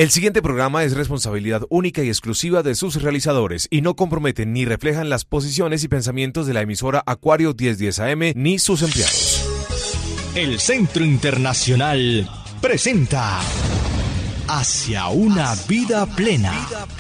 El siguiente programa es responsabilidad única y exclusiva de sus realizadores y no comprometen ni reflejan las posiciones y pensamientos de la emisora Acuario 1010 AM ni sus empleados. El Centro Internacional presenta Hacia una vida plena.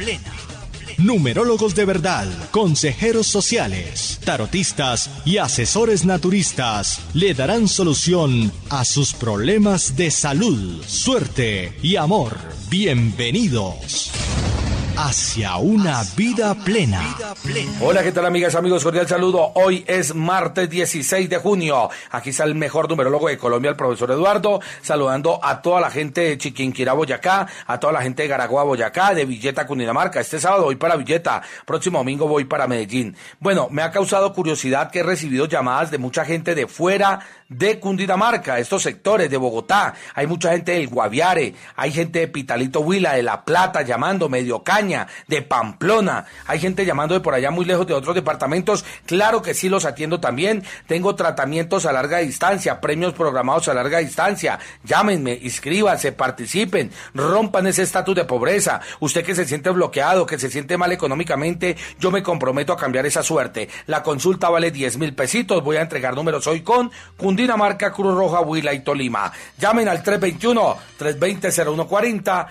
Numerólogos de verdad, consejeros sociales, tarotistas y asesores naturistas le darán solución a sus problemas de salud, suerte y amor. Bienvenidos hacia una vida plena. Hola, ¿qué tal, amigas, amigos? Cordial saludo. Hoy es martes 16 de junio. Aquí está el mejor numerólogo de Colombia, el profesor Eduardo, saludando a toda la gente de Chiquinquirá, Boyacá, a toda la gente de Garagoa, Boyacá, de Villeta, Cundinamarca. Este sábado voy para Villeta, próximo domingo voy para Medellín. Bueno, me ha causado curiosidad que he recibido llamadas de mucha gente de fuera de Cundinamarca, estos sectores de Bogotá. Hay mucha gente del Guaviare, hay gente de Pitalito Huila, de La Plata llamando, Medio Caña, de Pamplona, hay gente llamando de por allá muy lejos de otros departamentos. Claro que sí, los atiendo también. Tengo tratamientos a larga distancia, premios programados a larga distancia. Llámenme, inscríbanse, participen, rompan ese estatus de pobreza. Usted que se siente bloqueado, que se siente mal económicamente, yo me comprometo a cambiar esa suerte. La consulta vale 10,000 pesitos. Voy a entregar números hoy con Cundinamarca, Cruz Roja, Huila y Tolima. Llamen al 321-320-0140,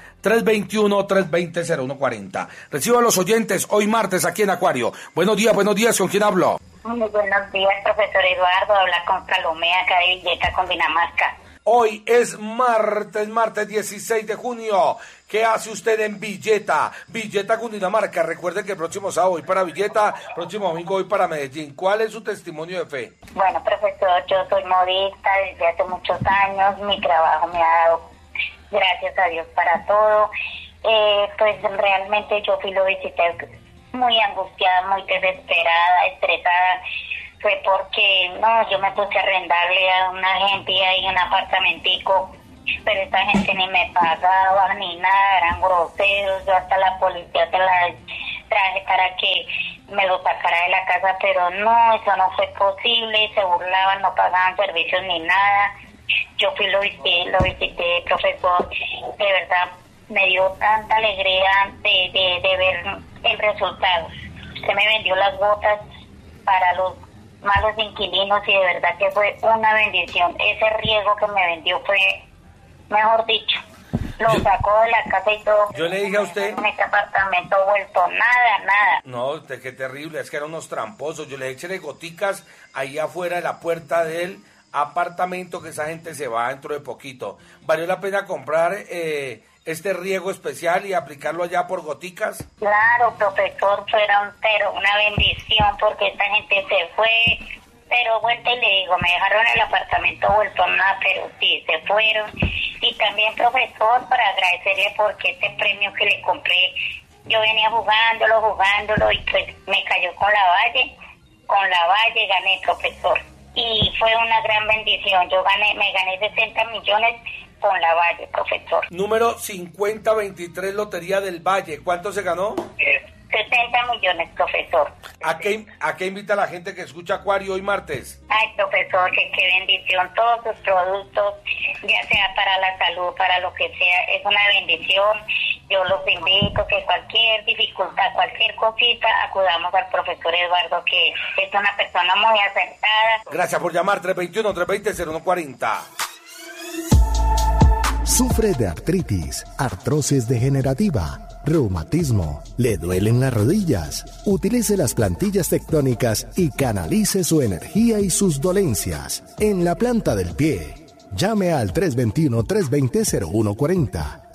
321-320-0140. Recibo a los oyentes hoy martes aquí en Acuario. Buenos días, ¿con quién hablo? Muy buenos días, profesor Eduardo. Habla con Salomé, acá de Villeta, Cundinamarca. Hoy es martes 16 de junio. ¿Qué hace usted en Villeta, Cundinamarca? Recuerde que el próximo sábado voy para Villeta, próximo domingo voy para Medellín. ¿Cuál es su testimonio de fe? Bueno, profesor, yo soy modista desde hace muchos años. Mi trabajo me ha dado, gracias a Dios, para todo. Pues realmente yo fui, lo visité muy angustiada, muy desesperada, estresada. Fue porque, yo me puse a arrendarle a una gente ahí un apartamentico, pero esta gente ni me pagaba ni nada, eran groseros. Yo hasta la policía se la traje para que me lo sacara de la casa, pero no, eso no fue posible, se burlaban, no pagaban servicios ni nada. Yo fui, lo visité, profesor, de verdad me dio tanta alegría de ver el resultado. Usted me vendió las botas para los malos inquilinos y de verdad que fue una bendición. Ese riego que me vendió fue, mejor dicho, lo sacó de la casa y todo. Yo le dije a usted, en este apartamento vuelto nada. No, qué terrible, es que eran unos tramposos. Yo le eché goticas ahí afuera de la puerta del apartamento, que esa gente se va dentro de poquito. ¿Valió la pena comprar este riego especial y aplicarlo allá por goticas? Claro, profesor, pero una bendición, porque esta gente se fue, pero vuelta y le digo, me dejaron el apartamento vuelto nada, pero sí, se fueron. Y también, profesor, para agradecerle porque este premio que le compré, yo venía jugándolo y pues me cayó con la Valle gané, profesor. Y fue una gran bendición, me gané 60 millones con la Valle, profesor. Número 5023, Lotería del Valle. ¿Cuánto se ganó? 70 millones, profesor. ¿A qué invita a la gente que escucha Acuario hoy martes? Ay, profesor, qué bendición. Todos sus productos, ya sea para la salud, para lo que sea, es una bendición. Yo los invito que cualquier dificultad, cualquier cosita, acudamos al profesor Eduardo, que es una persona muy acertada. Gracias por llamar, 321-320-0140. ¿Sufre de artritis, artrosis degenerativa, reumatismo? ¿Le duelen las rodillas? Utilice las plantillas tectónicas y canalice su energía y sus dolencias en la planta del pie. Llame al 321-320-0140,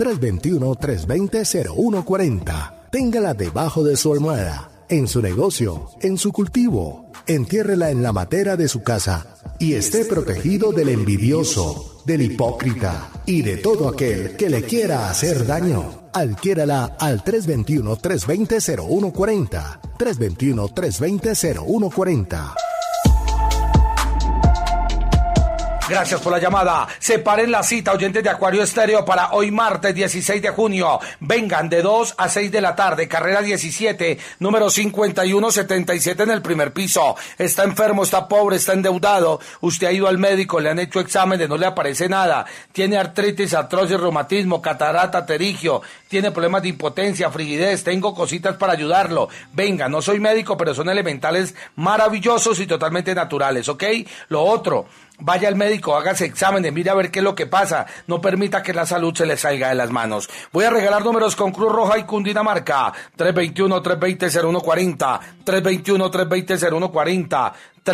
321-320-0140. Téngala debajo de su almohada, en su negocio, en su cultivo. Entiérrela en la matera de su casa y esté protegido del envidioso, del hipócrita y de todo aquel que le quiera hacer daño. Adquiérala al 321-320-0140, 321-320-0140. Gracias por la llamada. Separen la cita, oyentes de Acuario Estéreo, para hoy martes 16 de junio. Vengan de 2 a 6 de la tarde, carrera 17, número 5177 en el primer piso. Está enfermo, está pobre, está endeudado. Usted ha ido al médico, le han hecho exámenes, no le aparece nada. Tiene artritis, artrosis, reumatismo, catarata, terigio. Tiene problemas de impotencia, frigidez. Tengo cositas para ayudarlo. Venga, no soy médico, pero son elementales maravillosos y totalmente naturales, ¿ok? Lo otro, vaya al médico, hágase exámenes, mire a ver qué es lo que pasa. No permita que la salud se le salga de las manos. Voy a regalar números con Cruz Roja y Cundinamarca. 321-320-0140. 321-320-0140.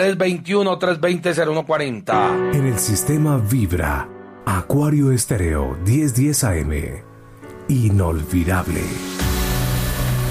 321-320-0140. En el sistema vibra Acuario Estéreo 1010 AM. Inolvidable.